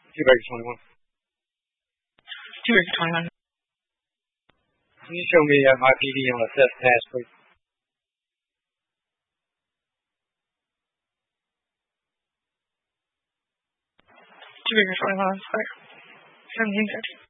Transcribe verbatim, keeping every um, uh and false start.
Two bags of twenty-one. Two bags of twenty-one. Can you show me uh, my P D on a test pass, please? Two bags of twenty-one. Sorry. seventeen seconds.